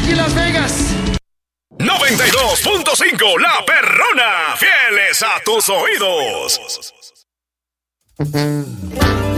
aquí en Las Vegas. 92.5 La Perrona, fieles a tus oídos.